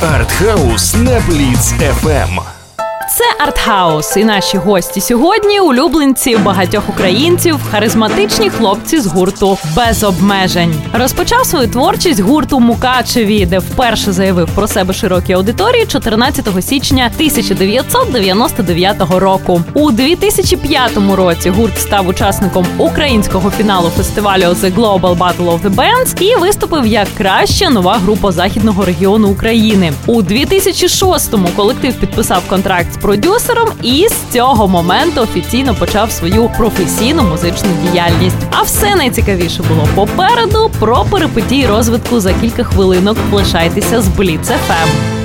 Артхаус на Бліц FM. Це Артхаус, і наші гості сьогодні – улюбленці багатьох українців, харизматичні хлопці з гурту «Без обмежень». Розпочав свою творчість гурт у Мукачеві, де вперше заявив про себе широкій аудиторії 14 січня 1999 року. У 2005 році гурт став учасником українського фіналу фестивалю The Global Battle of the Bands і виступив як краща нова група західного регіону України. У 2006-му колектив підписав контракт з продюсером і з цього моменту офіційно почав свою професійну музичну діяльність. А все найцікавіше було попереду. Про перипетії розвитку за кілька хвилинок. Лишайтеся з Бліц FM.